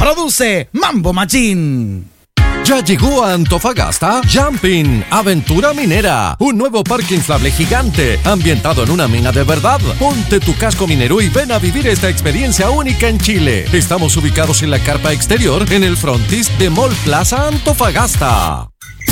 Produce Mambo Machín. Ya llegó a Antofagasta Jumping, aventura minera, un nuevo parque inflable gigante, ambientado en una mina de verdad. Ponte tu casco minero y ven a vivir esta experiencia única en Chile. Estamos ubicados en la carpa exterior, en el frontis de Mall Plaza Antofagasta.